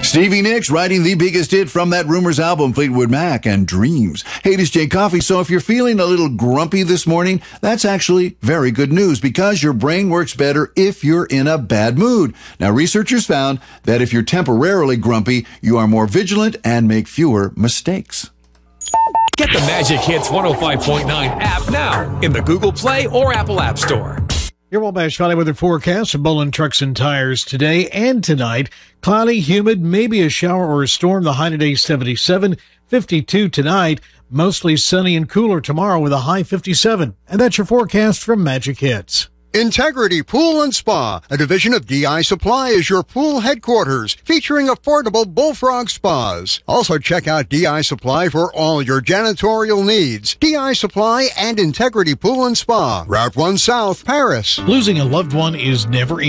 Stevie Nicks writing the biggest hit from that Rumors album, Fleetwood Mac and Dreams. Hey, this is Jay Coffee. So if you're feeling a little grumpy this morning, that's actually very good news because your brain works better if you're in a bad mood. Now, researchers found that if you're temporarily grumpy, you are more vigilant and make fewer mistakes. Get the Magic Hits 105.9 app now in the Google Play or Apple App Store. Your Wabash Valley weather forecast for Bullen Trucks and Tires today and tonight. Cloudy, humid, maybe a shower or a storm. The high today 77, 52 tonight. Mostly sunny and cooler tomorrow with a high 57. And that's your forecast from Magic Hits. Integrity Pool and Spa, a division of DI Supply, is your pool headquarters, featuring affordable Bullfrog spas. Also check out DI Supply for all your janitorial needs. DI Supply and Integrity Pool and Spa, Route 1 South, Paris. Losing a loved one is never